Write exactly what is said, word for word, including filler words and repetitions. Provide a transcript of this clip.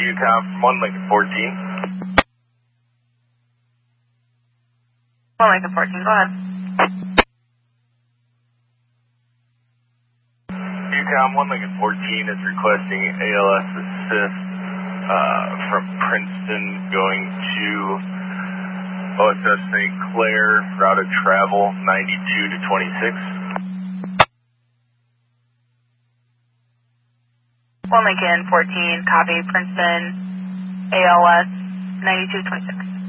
UCOM from one Lincoln fourteen. one Lincoln fourteen, go ahead. UCOM one Lincoln fourteen is requesting A L S assist uh, from Princeton going to O S S Saint Clair, route of travel ninety-two to twenty-six. one Lincoln fourteen, copy, Princeton, A L S ninety-two to twenty-six.